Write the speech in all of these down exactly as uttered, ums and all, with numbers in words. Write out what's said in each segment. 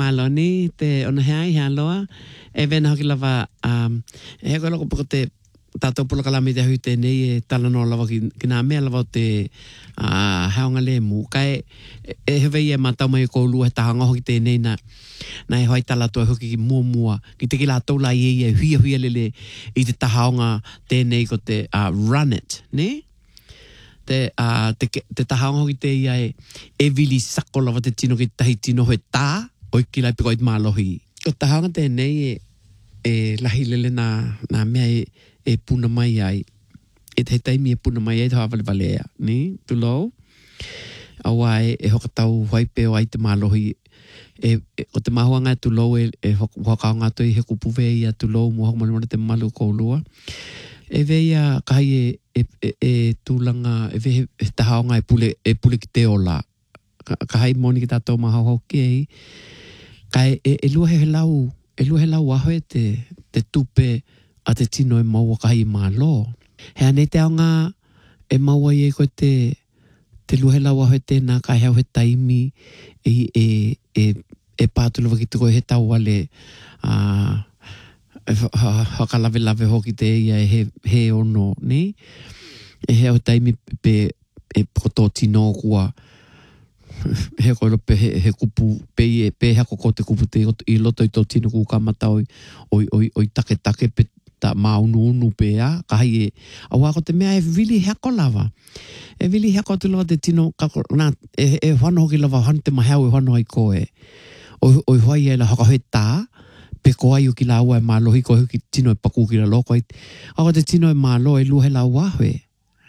malo ni te ona hea i hea loa. E vena hoki lava, um, e heko loko poko te tātou pula kalami te hui tēnei e tala no lava ki, ki nā mea lava o te uh, haonga le mu. Kai e, e hewei e matau mai ko lua he tahanga hoki tēnei na, na e hoi tala toa hoki ki mua mua. Ki te ki la tau la i e huia huia lele i te tahaonga tēnei ko te uh, run it, ne? Te, uh, te, te tahaonga hoki te ia e, e vili sako lava te tino ki tahi tino hoi tā, oi ki lai piko i te mālohi. Ko tahaonga tēnei e, e lahi lele na, na mea e, e puna mai ai. E te taimi e puna mai ai te hawale valea, ni? Tulo. Awa e, e hoka tau waipeo ai te mālohi. E, e, o te mahuanga e tulo e, e hoka ngā toi he kupuwe i a tulo mua hoka malimona te malu koulua. E veia kai e, e, e, e tūlanga, e vehe e tahaonga e pule, e pule ki te ola. Kahai moni ki tātou mahau hau ki ei. Kai e, e lua he lau, e lua he lau aho e te, te tupe a te tino e maua kahi mā lo. Hea nei te aonga e maua i e koe te, te luhe lawa hoi tēnā ka heo he taimi e, e, e, e pātula waki tuko he tau wale uh, haka lawe lawe hoki te ia e he, he ono, ne? E heo taimi pe e poto tino kua he koe pe he, he kupu pe e pe hako ko te kupu te i loto i tō tino ku kamata oi, oi, oi, oi take take pe ta maunu unu pea, kahi e, awa ko te mea e vili hako lava. E vili hako tu lava te tino, kako, nā, e, e whano hoki lava, han te mahau e whano ai koe. O, o hoi e la haka hoi tā, pe ko ai uki la ua e mālo, hi ko hoki tino e paku ki la loko. Awa te tino e mālo e luhe la ua hoi.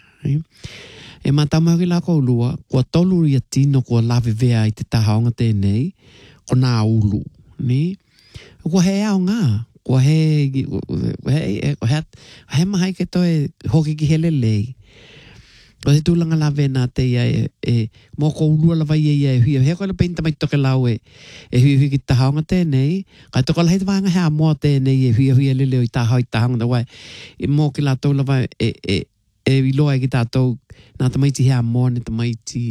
E mātama hoki la kou lua, kua tolu i a tino, kua lawe vea i te tahaonga tēnei, ko nā ulu. Ni? Kua he ao ngā. Kua he, he, he, he mahai ke toi hoki ki hele lei. Kua te tūlanga la vena te ia e, e mō ko ulua la vai e ia e hui. He koe la peinta mai toke lau e, e hui hui ki tahaonga tēnei. Kai toka la hei te wanga hea mua tēnei e hui hui e lele o i tahao i tahaonga. Wai, e mō ki la tau la vai e, e, e iloa e ki tātou nā tamaiti hea mua ne tamaiti.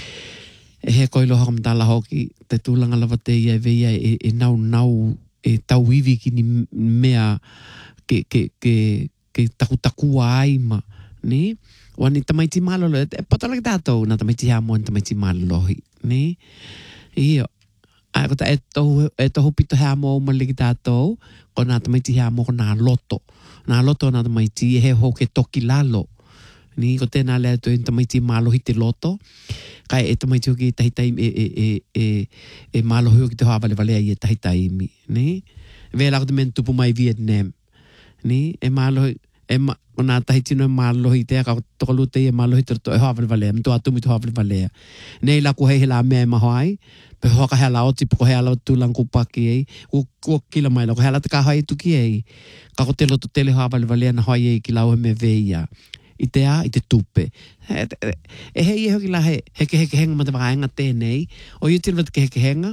E he koe lo hakamtala hoki te tūlanga la va te ia e veia e, e nau nau e tau iwi ki ni mea ke, ke, ke, ke taku taku ai ma, ne? Wani tamaiti malolo, e patola ki tātou, nā tamaiti hamo, nā tamaiti malolohi, ne? Iyo, a kota e tohu, e tohu pito hamo o mali ki tātou, ko nā tamaiti hamo ko nā loto. Nā loto nā tamaiti e he ho ke toki lalo. Ni ko tēnā lea toi nā tamaiti malohi te loto, kai e tamaiti hoki e tahitaimi e, e, e, e, e malohi hoki te hoa vale valea i e tahitaimi, ne? Vea lako te men tupu mai Vietnam, ne? E malohi, e ma, o nā tahitino e malohi te aka toko lute i e malohi te roto e hoa vale valea, mtu atumi te hoa vale valea. Nei lako hei he la mea e mahoai, pe hoka hea la oti, poko hea la tulang kupaki ei, ku kua kila mai lako, hea la te ka hai tuki ei, kako te loto tele hoa vale valea na hoi ei ki lau he me veia. I te a, i te tupe. E, e, e hei e hoki la he, heke heke henga ma te wakaenga tēnei. O i tira te heke henga,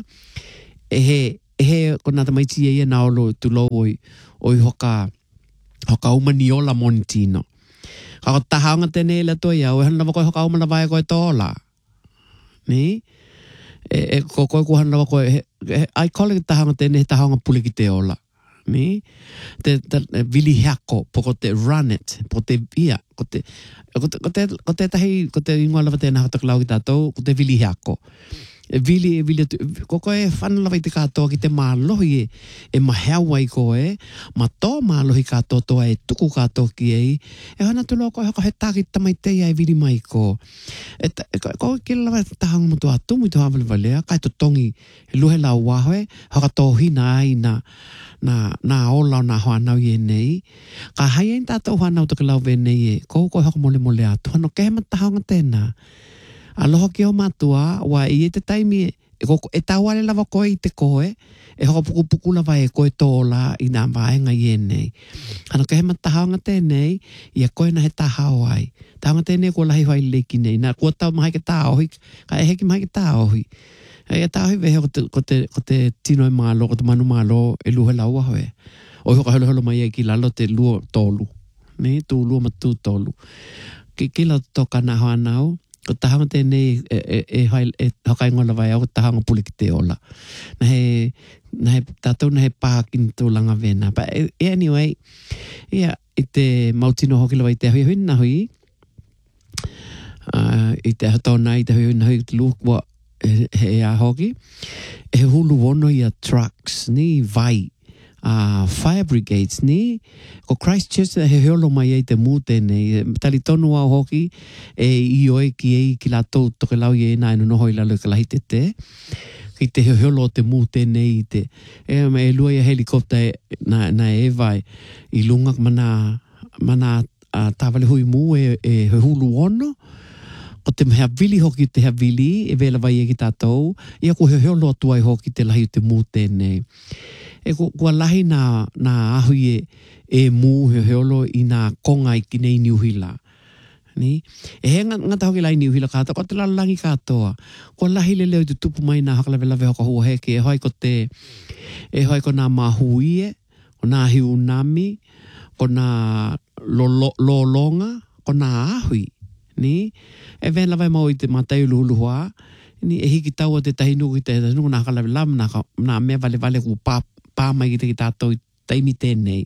e he, e he, ko nā tamaiti e ia nā olo tu lo oi, oi hoka, hoka umani ola moni tino. Kako tahaonga tēnei la toi au, e hana lava koe hoka umana vai koe tōla. Ni? E, e ko koe ku hana lava koe, he, he, ai kole ki tahaonga tēnei, he tahaonga puli ki te ola. Ni? Te, te, te vili hako, po ko te run it, po te ia, ko te, ko te, ko te, ko te tahi, ko te ingoa lava tēnā hatak lau ki tātou, ko te vili hako. E vili, e vili, ko koe whana lava i te kātoa ki te mālohi e, e maheawa i koe, ma tō mālohi kātoa toa e tuku kātoa ki ei, e hana tulo koe haka he tāki tamai teia e vili mai ko. E, e koe ki lava tahanga mo tua tumu i te hawale valea, kai to tongi, e luhe lau wahoe, haka tō hina ai na, na, na ola o na hoa nau i e nei. Ka hai ein tātou hoa nau taka lau ve nei e, kou koe haka mole mole atu, hano kehe ma tahanga tēnā. Aloha ki o matua, wa i e te taimi e, e tauare lava koe i te koe, e hoko puku puku lava e koe tōla i nā vaenga i e nei. Hano kehe ma tahanga tēnei, i a koe na he tahao ai. Tahanga tēnei kua lahi whai leiki nei, nā kua tau mahi ke tāohi, ka e heki mahi ke tāohi. E a tāohi vehe ko te, ko te, ko te tino e mālo, ko te manu mālo e luhe laua hoe. O hoka holo holo mai e ki lalo te luo tōlu. Ne, tū luo ma tū tōlu. Ki, ki la toka nā hoa nau, ko tahanga tēnei e, e, e, hai, e hakai ngola vai au tahanga puli ki te ola. Na he, na he tātou na he pākin tūlanga vena. But anyway, yeah, i te mautino hoki lawa i te hui hui na hui. Uh, I te hatona i te hui hui na hui te lukua he, he a hoki. E hulu wono i a trucks ni vai. Uh, fire brigades ni ko Christchurch he heolo mai e te mute nei tali tonu au hoki e i oe ki e ki la tau toke lau i e na ino noho i lalo ka lahi te te ki te heolo te mute nei te e me e lua i a helikopta e, na, na e vai i lunga mana mana uh, tāwale hui mu e, e he hulu ono ko te mea vili hoki te hea vili e vela vai e ki tātou ia ko he heolo atua i hoki te lahi te mute nei e ko kua lahi na na ahui e, e mu he heolo i na konga i kinei niuhila. Ni? E he ngata hoki lai niuhila kata, ko te lalangi katoa. Kua lahi le leo te tupu mai na hakalawe lawe hoka hua heke, e hoi ko te, e hoi ko na mahui e, ko na hiunami, ko na lolonga, ko na ahui. Ni? E ven lawe mau i te matai uluhuluhua, ni e hiki taua te tahi nuku i te nuku na hakalawe lam, na, na mea vale vale ku pap, pāmai ki te ki tātou taimi tēnei.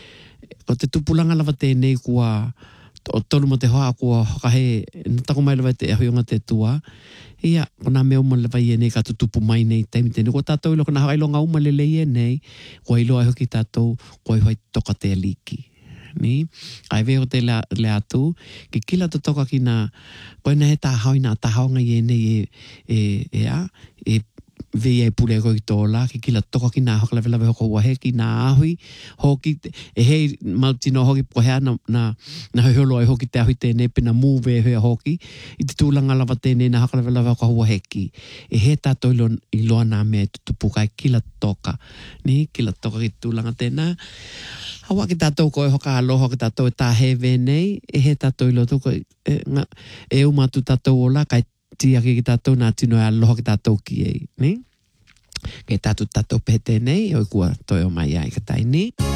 Ko te tupulanga lava tēnei kua o tonu mo te hoa kua kahe natako mai lava te ahuyonga te tua. Ia, ko nā mea uma lava i e nei ka tutupu mai nei taimi tēnei. Ko tātou ilo ka nā hailonga uma lele i e nei, kua ilo ai hoki tātou, kua i hoi toka te aliki. Ni? Ai veo te le, le atu, ki kila to toka ki nā, koe na he tā hau i nā tā haunga i e nei e, e, e a, e vei e pule ko i tōla, ki kila toka ki nā hokalawe lawe hoko ua he, ki nā ahui, hoki, e hei mautino hoki po hea na, na, na heholo e hoki te ahui tēnei, pena mūwe e hea hoki, i te tūlanga lava tēnei nā hokalawe lawe hoko ua heki. E he tātou ilo, iloa nā mea tutupu kai kila toka, ni, kila toka ki tūlanga tēnā. Hawa ki tātou koe hoka aloha ki tātou e tā hewe nei, e he tātou ilo tōko, e, nga, e umatu tātou ola, kai tia ki tātou nā tino e aloha ki tātou ki ei, ni? Kei tātou tātou pete nei, oi kua toi o mai ai ka tai ni.